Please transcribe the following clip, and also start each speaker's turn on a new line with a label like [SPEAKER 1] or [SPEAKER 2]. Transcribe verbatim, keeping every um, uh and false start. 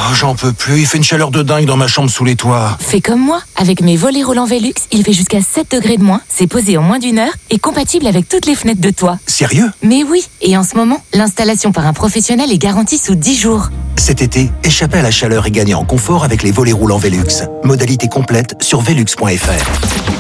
[SPEAKER 1] Oh, j'en peux plus, il fait une chaleur de dingue dans ma chambre sous les toits.
[SPEAKER 2] Fais comme moi, avec mes volets roulants Velux, il fait jusqu'à sept degrés de moins, c'est posé en moins d'une heure et compatible avec toutes les fenêtres de toit.
[SPEAKER 1] Sérieux?
[SPEAKER 2] Mais oui, et en ce moment, l'installation par un professionnel est garantie sous dix jours.
[SPEAKER 1] Cet été, échappez à la chaleur et gagnez en confort avec les volets roulants Velux. Modalité complète sur velux point f r.